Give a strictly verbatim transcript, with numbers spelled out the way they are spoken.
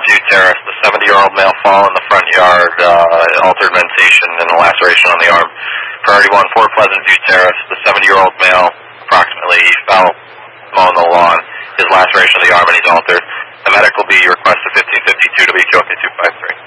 View Terrace, the seventy-year-old male fall in the front yard, uh, altered mentation and a laceration on the arm. Priority one, four Pleasant View Terrace, the seventy-year-old male, approximately, he fell mowing the lawn. His laceration of the arm and he's altered. The medic will be requested fifteen fifty-two to be Q O K two five three.